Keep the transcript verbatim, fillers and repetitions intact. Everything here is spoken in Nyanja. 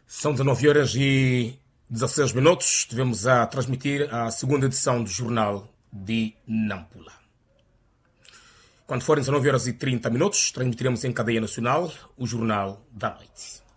São dezenove horas e dezesseis minutos. Estivemos a transmitir a segunda edição do Jornal de Nampula. Quando forem dezenove horas e trinta minutos, transmitiremos em cadeia nacional o Jornal da Noite.